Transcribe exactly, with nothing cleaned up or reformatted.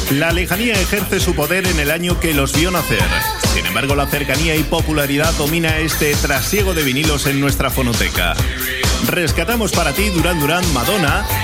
La lejanía ejerce su poder en el año que los vio nacer. Sin embargo, la cercanía y popularidad domina este trasiego de vinilos en nuestra fonoteca. Rescatamos para ti Duran Duran, Madonna